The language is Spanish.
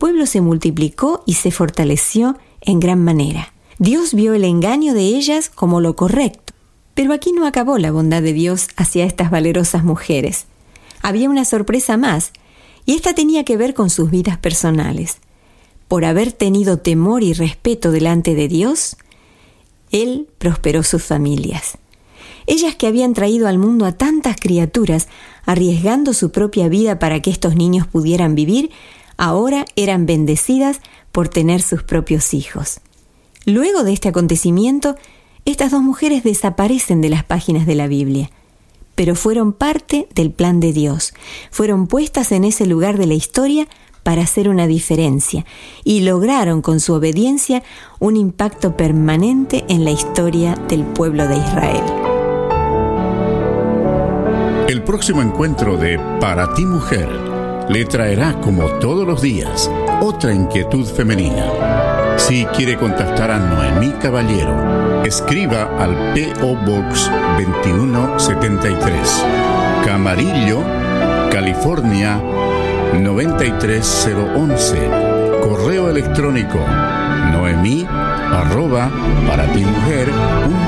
pueblo se multiplicó y se fortaleció en gran manera. Dios vio el engaño de ellas como lo correcto. Pero aquí no acabó la bondad de Dios hacia estas valerosas mujeres. Había una sorpresa más, y esta tenía que ver con sus vidas personales. Por haber tenido temor y respeto delante de Dios, Él prosperó sus familias. Ellas que habían traído al mundo a tantas criaturas, arriesgando su propia vida para que estos niños pudieran vivir, ahora eran bendecidas por tener sus propios hijos. Luego de este acontecimiento, estas dos mujeres desaparecen de las páginas de la Biblia, pero fueron parte del plan de Dios. Fueron puestas en ese lugar de la historia para hacer una diferencia y lograron con su obediencia un impacto permanente en la historia del pueblo de Israel. El próximo encuentro de Para ti Mujer le traerá, como todos los días, otra inquietud femenina. Si quiere contactar a Noemí Caballero, escriba al P.O. Box 2173, Camarillo, California 93011. Correo electrónico noemi@paratimujer.com.